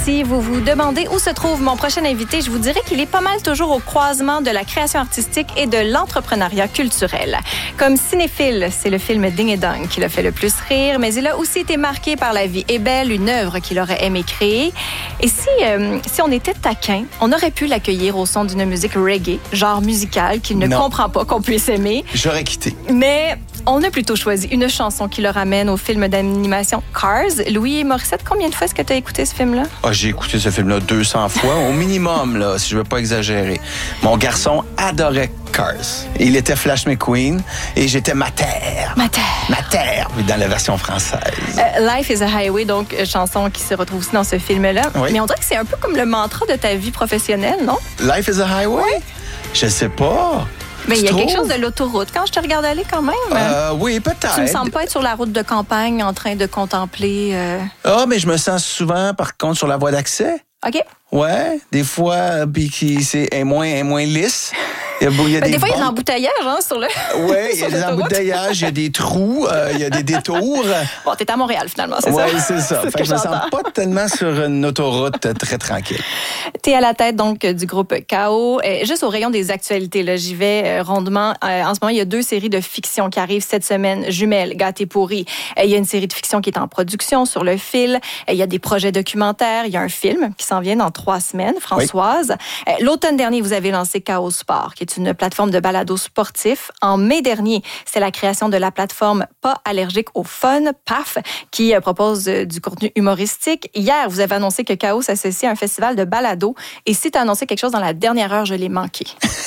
Si vous vous demandez où se trouve mon prochain invité, je vous dirais qu'il est pas mal toujours au croisement de la création artistique et de l'entrepreneuriat culturel. Comme cinéphile, c'est le film Ding et Dong qui l'a fait le plus rire, mais il a aussi été marqué par La vie est belle, une œuvre qu'il aurait aimé créer. Et si on était taquin, on aurait pu l'accueillir au son d'une musique reggae, genre musical qu'il ne comprend pas qu'on puisse aimer. J'aurais quitté. Mais on a plutôt choisi une chanson qui le ramène au film d'animation Cars. Louis Morissette, combien de fois est-ce que tu as écouté ce film-là? J'ai écouté ce film-là 200 fois, au minimum, là, si je veux pas exagérer. Mon garçon adorait Cars. Il était Flash McQueen et j'étais Mater. Mater, dans la version française. Life is a Highway, donc chanson qui se retrouve aussi dans ce film-là. Oui. Mais on dirait que c'est un peu comme le mantra de ta vie professionnelle, non? Life is a Highway? Oui. Je sais pas. Mais il y a quelque chose de l'autoroute. Quand je te regarde aller quand même. Oui, peut-être. Tu me sens pas être sur la route de campagne en train de contempler... mais je me sens souvent, par contre, sur la voie d'accès. OK. Ouais, des fois, puis c'est moins lisse. Des fois, il y a des embouteillages sur le. Oui, il y a des embouteillages, il y a des trous, il y a des détours. Bon, t'es à Montréal, finalement, c'est ça? Oui, c'est ça. Fait que je me sens pas tellement sur une autoroute très tranquille. T'es à la tête, donc, du groupe KO. Juste au rayon des actualités, là, j'y vais rondement. En ce moment, il y a 2 séries de fiction qui arrivent cette semaine. Jumelles, Gâté pourri. Il y a une série de fiction qui est en production sur le fil. Il y a des projets documentaires. Il y a un film qui s'en vient dans 3 semaines, Françoise. Oui. L'automne dernier, vous avez lancé KO Sport, qui est une plateforme de balado sportif. En mai dernier, c'est la création de la plateforme Pas allergique au fun, PAF, qui propose du contenu humoristique. Hier, vous avez annoncé que KO s'associe à un festival de balado. Et si tu as annoncé quelque chose dans la dernière heure, je l'ai manqué.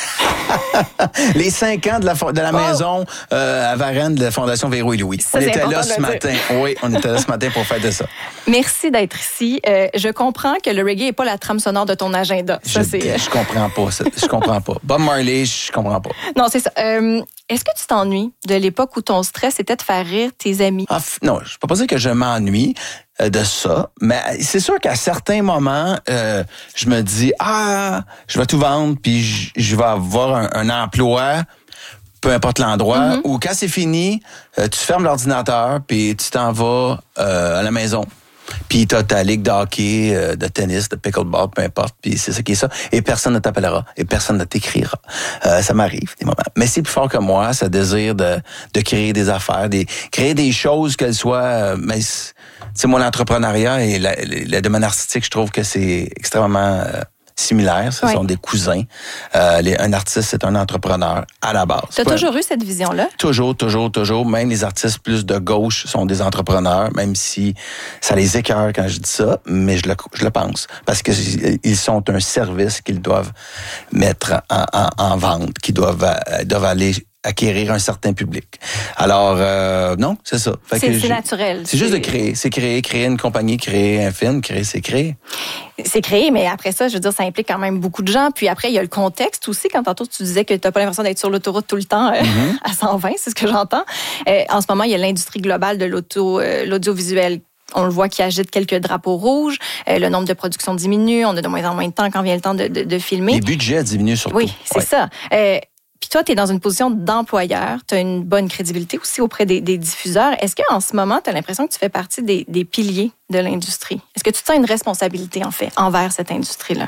Les 5 ans de la maison à Varennes de la Fondation Véro et Louis. Ça, on était là ce matin. Oui, on était là ce matin pour fêter ça. Merci d'être ici. Je comprends que le reggae n'est pas la trame sonore de ton agenda. Je comprends pas ça. Je comprends pas. Bob Marley, je comprends pas. Non, c'est ça. Est-ce que tu t'ennuies de l'époque où ton stress était de faire rire tes amis? Non, je ne peux pas dire que je m'ennuie de ça, mais c'est sûr qu'à certains moments, je me dis, je vais tout vendre, puis je vais avoir un emploi, peu importe l'endroit, ou quand c'est fini, tu fermes l'ordinateur, puis tu t'en vas à la maison. Puis t'as ta ligue de hockey, de tennis, de pickleball, peu importe, puis c'est ça qui est ça. Et personne ne t'appellera, et personne ne t'écrira. Ça m'arrive, des moments. Mais c'est plus fort que moi, ce désir de créer des affaires, créer des choses qu'elles soient... mais c'est moi, l'entrepreneuriat et le domaine artistique, je trouve que c'est extrêmement... similaires, ce sont des cousins. Un artiste, c'est un entrepreneur à la base. Tu as toujours eu cette vision-là? Toujours. Même les artistes plus de gauche sont des entrepreneurs, même si ça les écœure quand je dis ça, mais je le pense. Parce qu'ils sont un service qu'ils doivent mettre en vente, qu'ils doivent aller acquérir un certain public. Alors, non, c'est ça. C'est naturel. C'est juste de créer. C'est créer une compagnie, créer un film, c'est créer. C'est créé, mais après ça, je veux dire, ça implique quand même beaucoup de gens. Puis après, il y a le contexte aussi. Quand tantôt, tu disais que tu n'as pas l'impression d'être sur l'autoroute tout le temps à 120, c'est ce que j'entends. En ce moment, il y a l'industrie globale de l'audiovisuel. On le voit qui agite quelques drapeaux rouges. Le nombre de productions diminue. On a de moins en moins de temps quand vient le temps de filmer. Les budgets diminuent surtout. Oui, c'est ça. Puis toi, tu es dans une position d'employeur. Tu as une bonne crédibilité aussi auprès des diffuseurs. Est-ce qu'en ce moment, tu as l'impression que tu fais partie des piliers de l'industrie? Est-ce que tu te sens une responsabilité, en fait, envers cette industrie-là?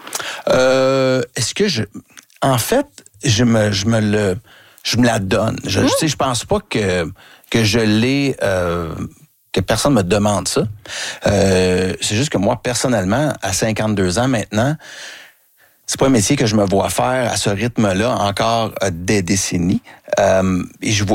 Est-ce que En fait, je me la donne. Je pense pas que je l'ai... que personne me demande ça. C'est juste que moi, personnellement, à 52 ans maintenant... C'est pas un métier que je me vois faire à ce rythme-là encore des décennies. Et je